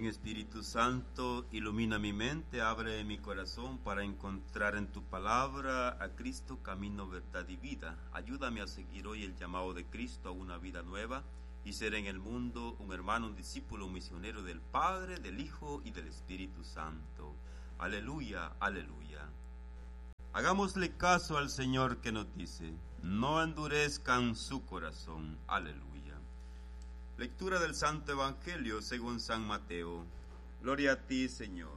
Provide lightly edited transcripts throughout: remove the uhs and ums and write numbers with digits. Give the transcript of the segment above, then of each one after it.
Ven Espíritu Santo, ilumina mi mente, abre mi corazón para encontrar en tu palabra a Cristo, camino, verdad y vida. Ayúdame a seguir hoy el llamado de Cristo a una vida nueva y ser en el mundo un hermano, un discípulo, un misionero del Padre, del Hijo y del Espíritu Santo. Aleluya, aleluya. Hagámosle caso al Señor que nos dice: no endurezcan su corazón. Aleluya. Lectura del Santo Evangelio según San Mateo. Gloria a ti, Señor.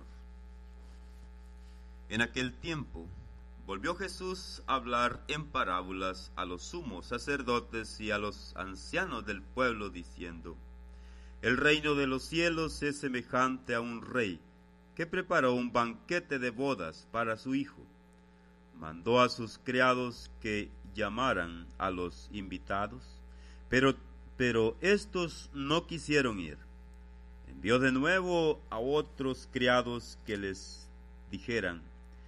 En aquel tiempo volvió Jesús a hablar en parábolas a los sumos sacerdotes y a los ancianos del pueblo, diciendo: el reino de los cielos es semejante a un rey que preparó un banquete de bodas para su hijo. Mandó a sus criados que llamaran a los invitados, pero estos no quisieron ir. Envió de nuevo a otros criados que les dijeran: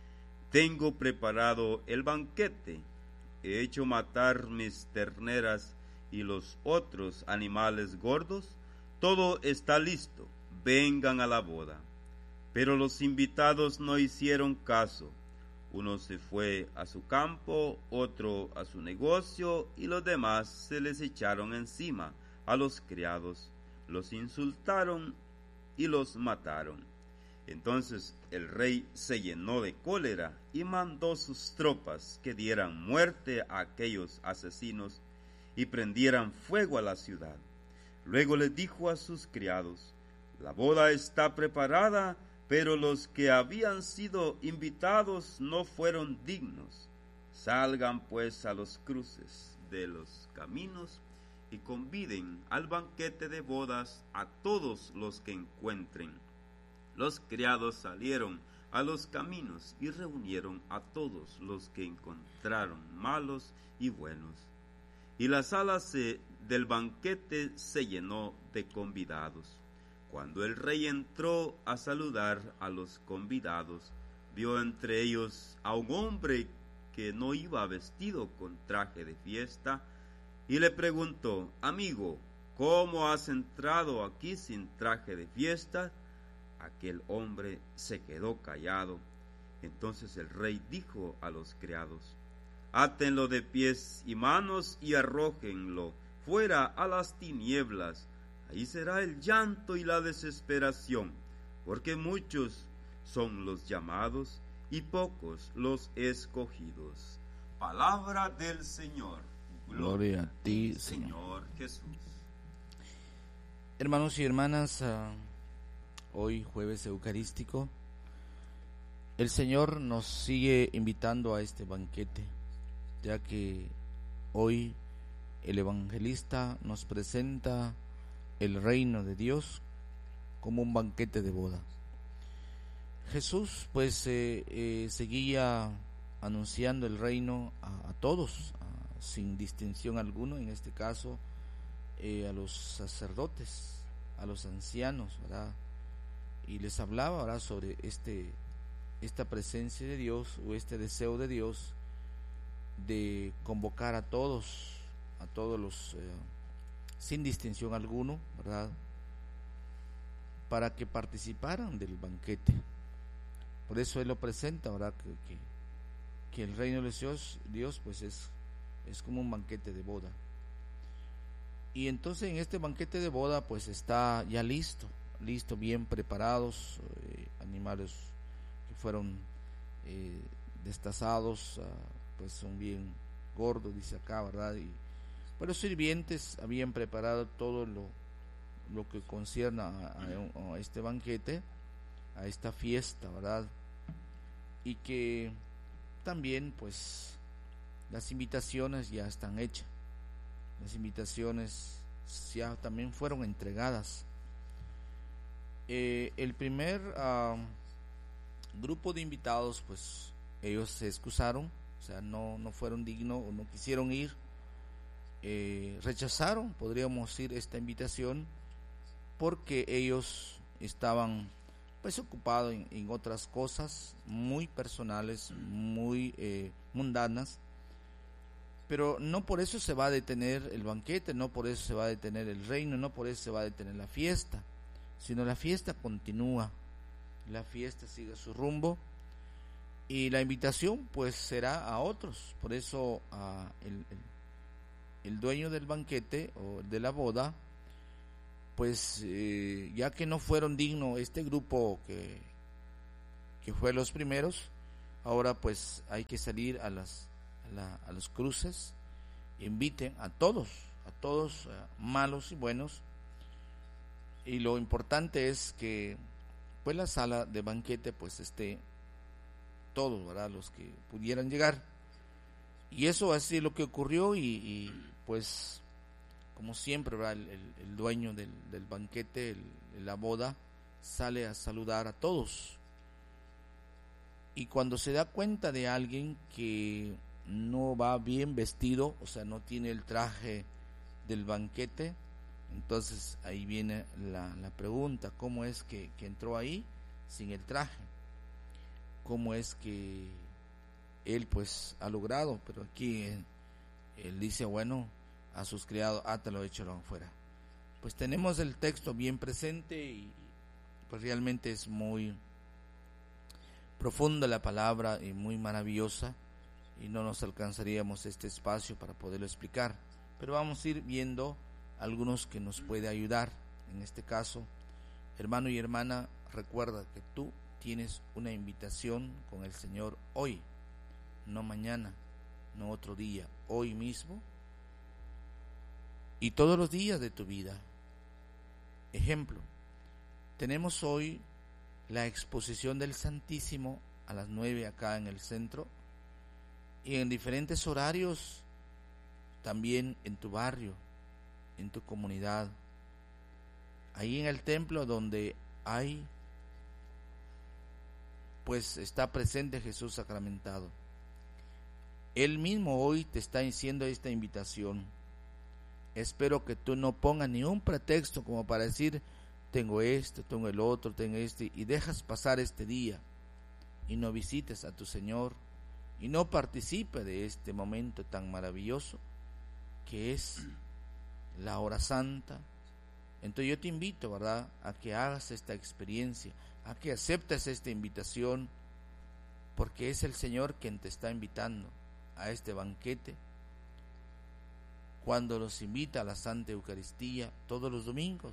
tengo preparado el banquete, he hecho matar mis terneras y los otros animales gordos, todo está listo, vengan a la boda. Pero los invitados no hicieron caso. Uno se fue a su campo, otro a su negocio, y los demás se les echaron encima a los criados, los insultaron y los mataron. Entonces el rey se llenó de cólera y mandó sus tropas que dieran muerte a aquellos asesinos y prendieran fuego a la ciudad. Luego les dijo a sus criados: la boda está preparada, pero los que habían sido invitados no fueron dignos. Salgan pues a los cruces de los caminos y conviden al banquete de bodas a todos los que encuentren. Los criados salieron a los caminos y reunieron a todos los que encontraron, malos y buenos. Y la sala del banquete se llenó de convidados. Cuando el rey entró a saludar a los convidados, vio entre ellos a un hombre que no iba vestido con traje de fiesta, y le preguntó: amigo, ¿cómo has entrado aquí sin traje de fiesta? Aquel hombre se quedó callado. Entonces el rey dijo a los criados: átenlo de pies y manos y arrójenlo fuera a las tinieblas. Ahí será el llanto y la desesperación, porque muchos son los llamados y pocos los escogidos. Palabra del Señor. Gloria a ti, Señor Jesús. Hermanos y hermanas, hoy jueves eucarístico, el Señor nos sigue invitando a este banquete, ya que hoy el evangelista nos presenta el reino de Dios como un banquete de boda. Jesús pues seguía anunciando el reino a todos, sin distinción alguna, en este caso a los sacerdotes, a los ancianos, ¿verdad? Y les hablaba, ¿verdad?, sobre esta presencia de Dios, o este deseo de Dios de convocar a todos los sin distinción alguno, ¿verdad?, para que participaran del banquete. Por eso Él lo presenta, ¿verdad?, que el reino de Dios pues es como un banquete de boda. Y entonces en este banquete de boda pues está ya listo, bien preparados, animales que fueron destazados, pues son bien gordos, dice acá, ¿verdad? Pero los sirvientes habían preparado todo lo que concierne a este banquete, a esta fiesta, ¿verdad? Y que también pues las invitaciones ya están hechas, las invitaciones ya también fueron entregadas. El primer grupo de invitados, pues ellos se excusaron, o sea, no fueron dignos o no quisieron ir. Rechazaron, podríamos decir, esta invitación porque ellos estaban pues ocupados en otras cosas muy personales, muy mundanas. Pero no por eso se va a detener el banquete, no por eso se va a detener el reino, no por eso se va a detener la fiesta. sino la fiesta continúa, la fiesta sigue su rumbo y la invitación pues será a otros. Por eso el dueño del banquete o de la boda, pues ya que no fueron dignos este grupo que fue los primeros, ahora pues hay que salir a los cruces, inviten a todos, malos y buenos, y lo importante es que pues la sala de banquete pues esté todos, ¿verdad?, los que pudieran llegar. Y eso así lo que ocurrió y pues como siempre, ¿verdad?, el dueño del banquete, la boda, sale a saludar a todos. Y cuando se da cuenta de alguien que no va bien vestido, o sea, no tiene el traje del banquete, entonces ahí viene la pregunta: ¿cómo es que entró ahí sin el traje? ¿Cómo es que él pues ha logrado? Pero aquí él dice, bueno, a sus criados, átalo, échalo afuera. Pues tenemos el texto bien presente y pues realmente es muy profunda la palabra y muy maravillosa, y no nos alcanzaríamos este espacio para poderlo explicar, pero vamos a ir viendo algunos que nos puede ayudar. En este caso, hermano y hermana, recuerda que tú tienes una invitación con el Señor hoy, no mañana, no otro día, hoy mismo y todos los días de tu vida. Ejemplo, tenemos hoy la exposición del Santísimo a las 9 acá en el centro, y en diferentes horarios también en tu barrio, en tu comunidad, ahí en el templo donde pues está presente Jesús sacramentado. Él mismo hoy te está haciendo esta invitación. Espero que tú no pongas ni un pretexto como para decir, tengo esto, tengo el otro, tengo este, y dejas pasar este día y no visites a tu Señor y no participe de este momento tan maravilloso que es la hora santa. Entonces yo te invito, ¿verdad?, a que hagas esta experiencia, a que aceptes esta invitación, porque es el Señor quien te está invitando a este banquete. Cuando nos invita a la Santa Eucaristía todos los domingos,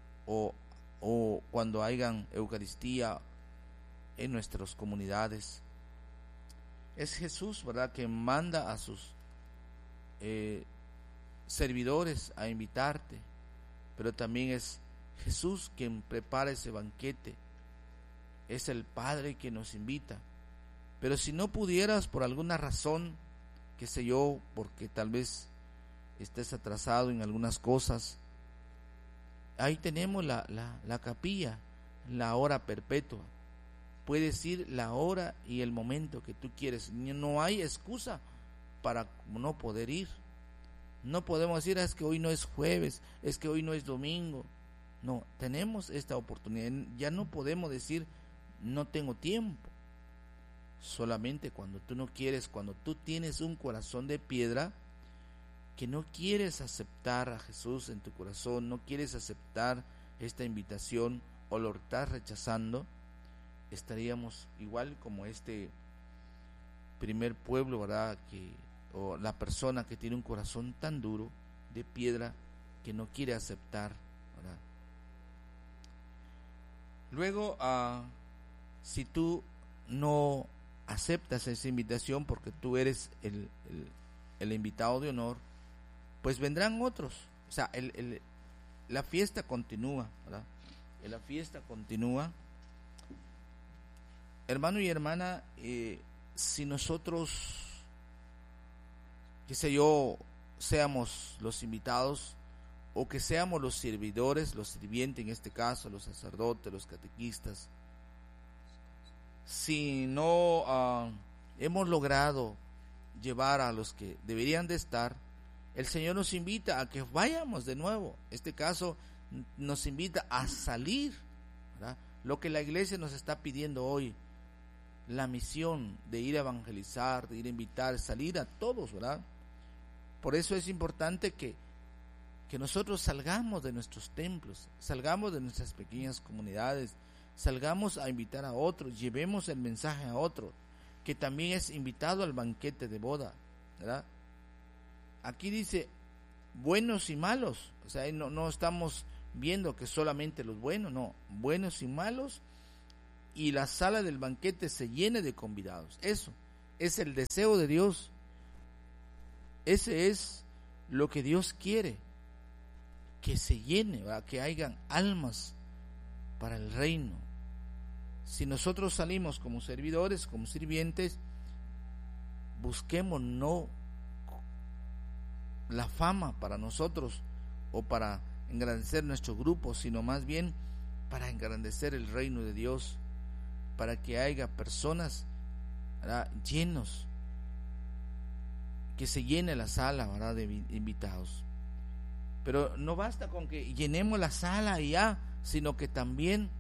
o cuando hayan Eucaristía en nuestras comunidades, es Jesús, ¿verdad?, que manda a sus servidores a invitarte, pero también es Jesús quien prepara ese banquete, es el Padre que nos invita. Pero si no pudieras por alguna razón, qué sé yo, porque tal vez estés atrasado en algunas cosas, ahí tenemos la capilla, la hora perpetua. Puedes ir la hora y el momento que tú quieres. No hay excusa para no poder ir. No podemos decir, es que hoy no es jueves, es que hoy no es domingo. No, tenemos esta oportunidad. Ya no podemos decir, no tengo tiempo. Solamente cuando tú no quieres, cuando tú tienes un corazón de piedra, que no quieres aceptar a Jesús en tu corazón, no quieres aceptar esta invitación o lo estás rechazando, estaríamos igual como este primer pueblo, ¿verdad?, o la persona que tiene un corazón tan duro de piedra que no quiere aceptar, ¿verdad? Luego, si tú no aceptas esa invitación porque tú eres el invitado de honor, pues vendrán otros. O sea, la fiesta continúa, ¿verdad? La fiesta continúa. Hermano y hermana, si nosotros, qué sé yo, seamos los invitados o que seamos los servidores, los sirvientes en este caso, los sacerdotes, los catequistas, si no hemos logrado llevar a los que deberían de estar, el Señor nos invita a que vayamos de nuevo. En este caso nos invita a salir, ¿verdad? Lo que la iglesia nos está pidiendo hoy, la misión de ir a evangelizar, de ir a invitar, salir a todos, ¿verdad? Por eso es importante que que nosotros salgamos de nuestros templos, salgamos de nuestras pequeñas comunidades, salgamos a invitar a otros, llevemos el mensaje a otro, que también es invitado al banquete de boda, ¿verdad? Aquí dice buenos y malos, o sea, no estamos viendo que solamente los buenos, no, buenos y malos, y la sala del banquete se llene de convidados. Eso es el deseo de Dios, ese es lo que Dios quiere, que se llene, ¿verdad? Que hayan almas para el reino. Si nosotros salimos como servidores, como sirvientes, busquemos no la fama para nosotros o para engrandecer nuestro grupo, sino más bien para engrandecer el reino de Dios, para que haya personas, ¿verdad?, llenos, que se llene la sala, ¿verdad?, de invitados. Pero no basta con que llenemos la sala y ya, sino que también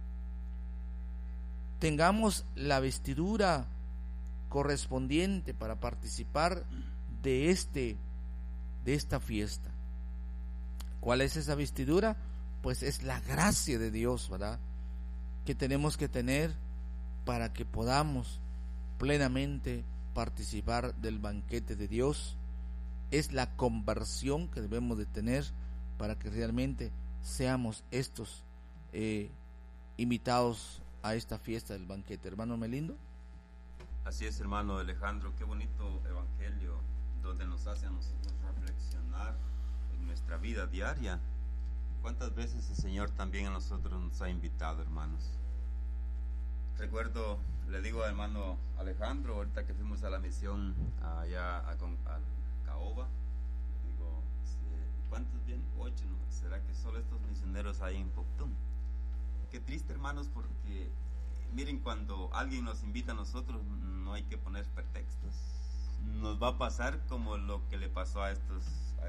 tengamos la vestidura correspondiente para participar de esta fiesta. ¿Cuál es esa vestidura? Pues es la gracia de Dios, ¿verdad?, que tenemos que tener para que podamos plenamente participar del banquete de Dios. Es la conversión que debemos de tener para que realmente seamos estos invitados a esta fiesta del banquete. Hermano Melindo. Así es, hermano Alejandro, qué bonito evangelio donde nos hace a nosotros reflexionar en nuestra vida diaria. ¿Cuántas veces el Señor también a nosotros nos ha invitado, hermanos? Recuerdo, le digo al hermano Alejandro, ahorita que fuimos a la misión allá a Caoba, le digo, ¿cuántos bien? 8, ¿no? ¿Será que solo estos misioneros hay en Poctún? Qué triste, hermanos, porque miren, cuando alguien nos invita a nosotros, no hay que poner pretextos. Nos va a pasar como lo que le pasó a estos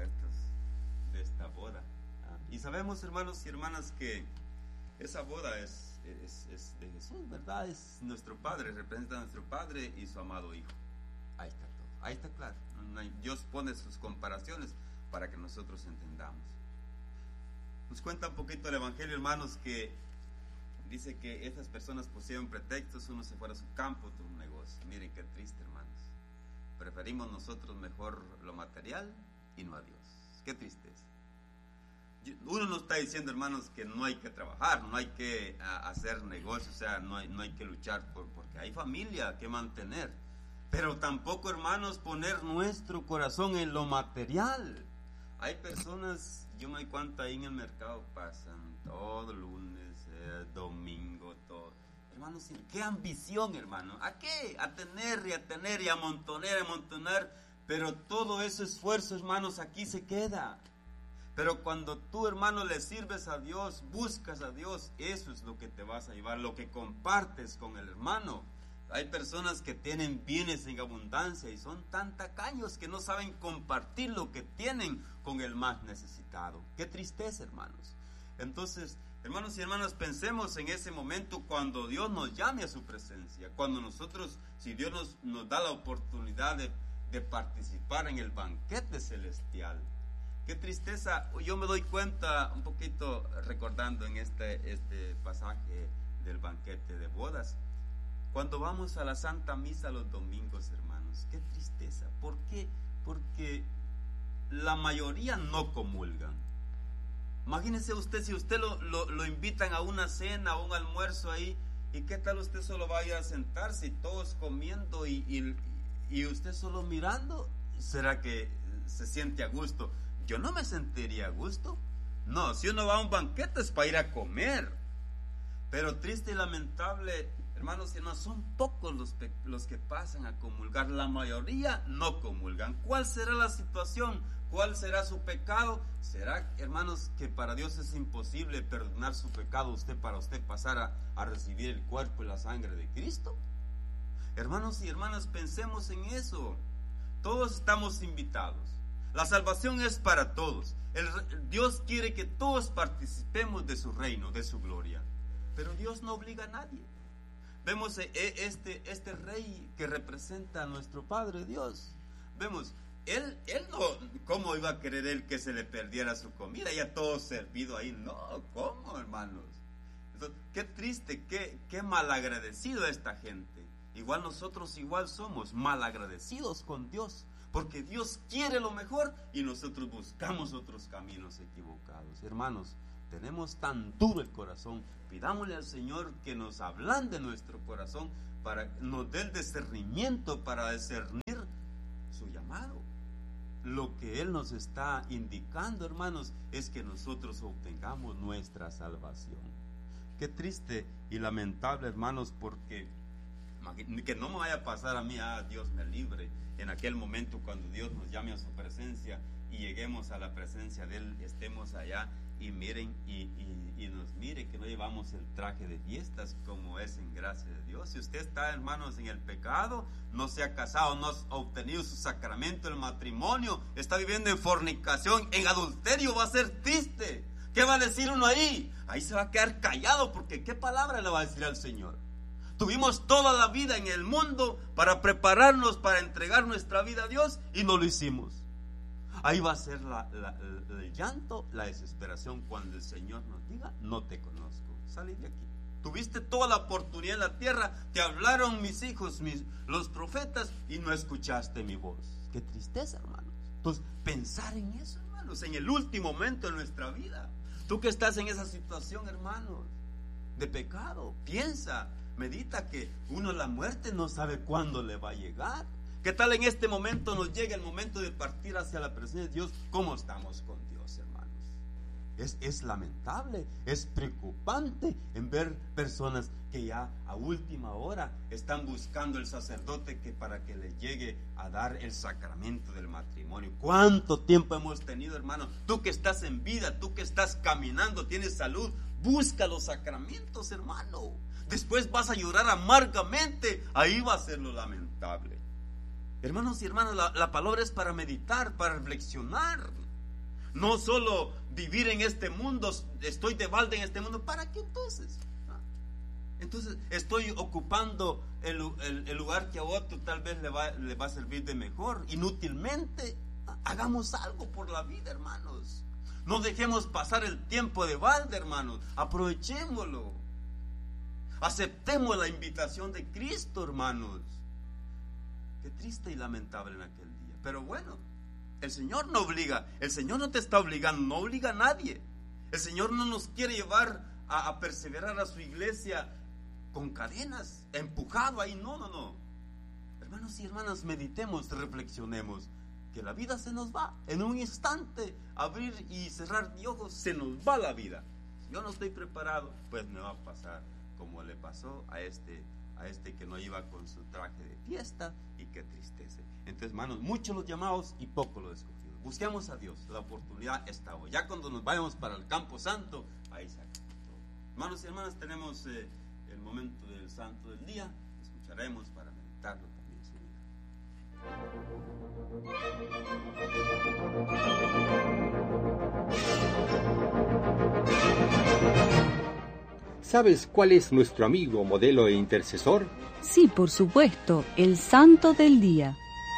de esta boda. Y sabemos, hermanos y hermanas, que esa boda es de Jesús, ¿verdad? Es nuestro Padre, representa a nuestro Padre y su amado Hijo. Ahí está todo, ahí está claro. Dios pone sus comparaciones para que nosotros entendamos. Nos cuenta un poquito el Evangelio, hermanos, que dice que estas personas pusieron pretextos, uno se fuera a su campo, otro un negocio. Miren qué triste, hermanos. Preferimos nosotros mejor lo material y no a Dios. Qué tristeza. Uno no está diciendo, hermanos, que no hay que trabajar, no hay que hacer negocios, o sea, no hay que luchar porque hay familia que mantener. Pero tampoco, hermanos, poner nuestro corazón en lo material. Hay personas, yo me doy cuenta, ahí en el mercado pasan todo lunes, domingo, todo. Hermanos, qué ambición, hermano. ¿A qué? A tener y a amontonar. Pero todo ese esfuerzo, hermanos, aquí se queda. Pero cuando tú, hermano, le sirves a Dios, buscas a Dios, eso es lo que te vas a llevar, lo que compartes con el hermano. Hay personas que tienen bienes en abundancia y son tan tacaños que no saben compartir lo que tienen con el más necesitado. Qué tristeza, hermanos. Entonces, hermanos y hermanas, pensemos en ese momento cuando Dios nos llame a su presencia, cuando nosotros, si Dios nos da la oportunidad de participar en el banquete celestial. Qué tristeza. Yo me doy cuenta un poquito recordando en este pasaje del banquete de bodas, cuando vamos a la Santa Misa los domingos, hermanos, qué tristeza. ¿Por qué? Porque la mayoría no comulgan. Imagínese usted, si usted lo invitan a una cena o un almuerzo ahí, ¿y qué tal usted solo vaya a sentarse y todos comiendo y usted solo mirando? ¿Será que se siente a gusto? Yo no me sentiría a gusto. No, si uno va a un banquete es para ir a comer. Pero triste y lamentable, hermanos y hermanas, son pocos los que pasan a comulgar. La mayoría no comulgan. ¿Cuál será la situación? ¿Cuál será su pecado? ¿Será, hermanos, que para Dios es imposible perdonar su pecado para usted pasar a recibir el cuerpo y la sangre de Cristo? Hermanos y hermanas, pensemos en eso. Todos estamos invitados. La salvación es para todos. Dios quiere que todos participemos de su reino, de su gloria. Pero Dios no obliga a nadie. Vemos este rey que representa a nuestro Padre Dios. Vemos, él no, ¿cómo iba a querer él que se le perdiera su comida? Ya todo servido ahí. No, ¿cómo, hermanos? Entonces, qué triste, qué malagradecido esta gente. Igual nosotros somos malagradecidos con Dios, porque Dios quiere lo mejor y nosotros buscamos otros caminos equivocados. Hermanos, tenemos tan duro el corazón, pidámosle al Señor que nos ablande nuestro corazón, para nos dé el discernimiento para discernir su llamado. Lo que Él nos está indicando, hermanos, es que nosotros obtengamos nuestra salvación. Qué triste y lamentable, hermanos, porque que no me vaya a pasar a mí, Dios me libre, en aquel momento cuando Dios nos llame a su presencia y lleguemos a la presencia de Él, estemos allá y miren y nos mire que no llevamos el traje de fiestas como es en gracia de Dios. Si usted está, hermanos, en el pecado, no se ha casado, no ha obtenido su sacramento del matrimonio, está viviendo en fornicación, en adulterio, va a ser triste. ¿Qué va a decir uno ahí? Ahí se va a quedar callado, porque ¿qué palabra le va a decir al Señor? Tuvimos toda la vida en el mundo para prepararnos para entregar nuestra vida a Dios y no lo hicimos. Ahí va a ser el llanto, la desesperación cuando el Señor nos diga: no te conozco, salí de aquí. Tuviste toda la oportunidad en la tierra, te hablaron mis hijos, los profetas, y no escuchaste mi voz. Qué tristeza, hermanos. Entonces, pensar en eso, hermanos, en el último momento de nuestra vida. Tú que estás en esa situación, hermanos, de pecado, piensa, medita que uno la muerte no sabe cuándo le va a llegar. ¿Qué tal en este momento nos llega el momento de partir hacia la presencia de Dios? ¿Cómo estamos con Dios, hermanos? Es lamentable, es preocupante en ver personas que ya a última hora están buscando el sacerdote para que le llegue a dar el sacramento del matrimonio. ¿Cuánto tiempo hemos tenido, hermano? Tú que estás en vida, tú que estás caminando, tienes salud, busca los sacramentos, hermano. Después vas a llorar amargamente, ahí va a ser lo lamentable. Hermanos y hermanas, la palabra es para meditar, para reflexionar. No solo vivir en este mundo, estoy de balde en este mundo. ¿Para qué entonces? Entonces estoy ocupando el lugar que a otro tal vez le va a servir de mejor. Inútilmente. Hagamos algo por la vida, hermanos. No dejemos pasar el tiempo de balde, hermanos. Aprovechémoslo. Aceptemos la invitación de Cristo, hermanos. Qué triste y lamentable en aquel día. Pero bueno, el Señor no obliga. El Señor no te está obligando, no obliga a nadie. El Señor no nos quiere llevar a perseverar a su iglesia con cadenas, empujado ahí. No. Hermanos y hermanas, meditemos, reflexionemos. Que la vida se nos va. En un instante, abrir y cerrar de ojos, se nos va la vida. Si yo no estoy preparado, pues me va a pasar como le pasó a este que no iba con su traje de fiesta, y qué tristeza. Entonces, hermanos, muchos los llamados y pocos los escogidos. Busquemos a Dios, la oportunidad está hoy. Ya cuando nos vayamos para el campo santo, ahí se acabó todo. Hermanos y hermanas, tenemos el momento del santo del día. Escucharemos para meditarlo también en su vida. ¿Sabes cuál es nuestro amigo, modelo e intercesor? Sí, por supuesto, el Santo del Día.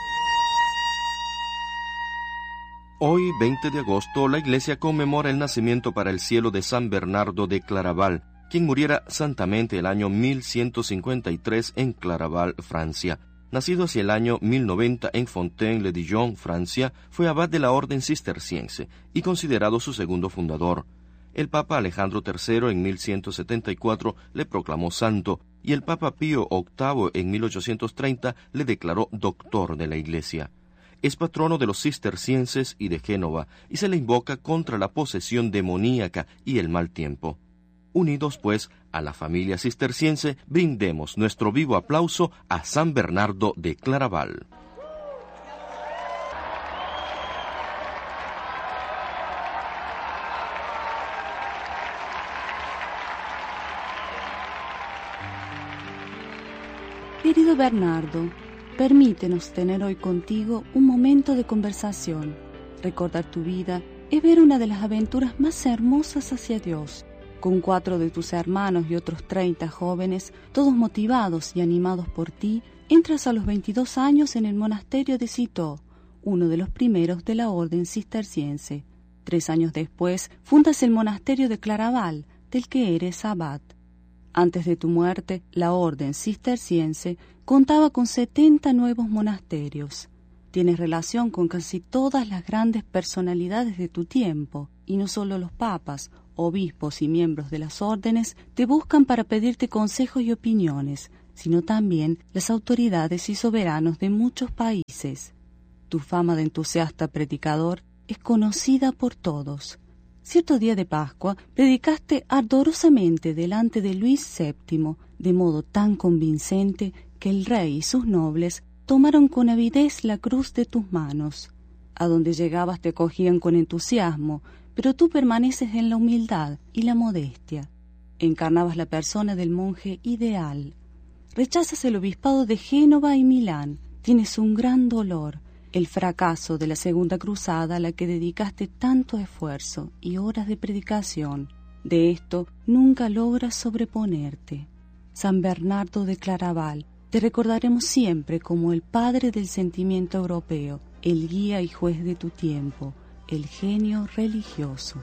Hoy, 20 de agosto, la Iglesia conmemora el nacimiento para el cielo de San Bernardo de Claraval, quien muriera santamente el año 1153 en Claraval, Francia. Nacido hacia el año 1090 en Fontaine-le-Dijon, Francia, fue abad de la orden cisterciense y considerado su segundo fundador. El Papa Alejandro III en 1174 le proclamó santo y el Papa Pío VIII en 1830 le declaró doctor de la Iglesia. Es patrono de los cistercienses y de Génova y se le invoca contra la posesión demoníaca y el mal tiempo. Unidos, pues, a la familia cisterciense, brindemos nuestro vivo aplauso a San Bernardo de Claraval. Querido Bernardo, permítenos tener hoy contigo un momento de conversación, recordar tu vida y ver una de las aventuras más hermosas hacia Dios. Con 4 de tus hermanos y otros 30 jóvenes, todos motivados y animados por ti, entras a los 22 años en el monasterio de Citeaux, uno de los primeros de la orden cisterciense. 3 años después, fundas el monasterio de Claraval, del que eres abad. Antes de tu muerte, la orden cisterciense contaba con 70 nuevos monasterios. Tienes relación con casi todas las grandes personalidades de tu tiempo, y no solo los papas, obispos y miembros de las órdenes te buscan para pedirte consejos y opiniones, sino también las autoridades y soberanos de muchos países. Tu fama de entusiasta predicador es conocida por todos. Cierto día de Pascua predicaste ardorosamente delante de Luis VII, de modo tan convincente que el rey y sus nobles tomaron con avidez la cruz de tus manos. A donde llegabas te acogían con entusiasmo, pero tú permaneces en la humildad y la modestia. Encarnabas la persona del monje ideal. Rechazas el obispado de Génova y Milán. Tienes un gran dolor, el fracaso de la Segunda Cruzada a la que dedicaste tanto esfuerzo y horas de predicación. De esto nunca logras sobreponerte. San Bernardo de Claraval, te recordaremos siempre como el padre del sentimiento europeo, el guía y juez de tu tiempo, el genio religioso.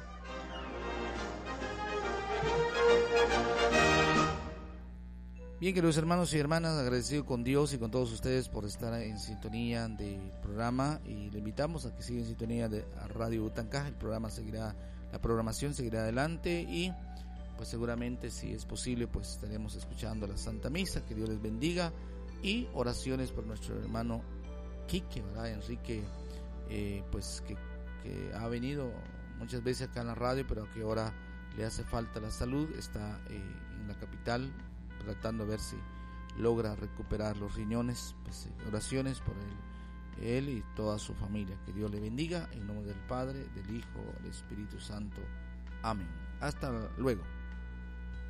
Bien, queridos hermanos y hermanas, agradecido con Dios y con todos ustedes por estar en sintonía del programa, y le invitamos a que siga en sintonía de Radio Butancaj. El programa seguirá, la programación seguirá adelante, y pues seguramente, si es posible, pues estaremos escuchando la Santa Misa. Que Dios les bendiga, y oraciones por nuestro hermano Quique, ¿verdad? Enrique, pues que ha venido muchas veces acá en la radio, pero que ahora le hace falta la salud. Está en la capital tratando de ver si logra recuperar los riñones. Pues oraciones por él y toda su familia. Que Dios le bendiga, en nombre del Padre, del Hijo, del Espíritu Santo. Amén. Hasta luego.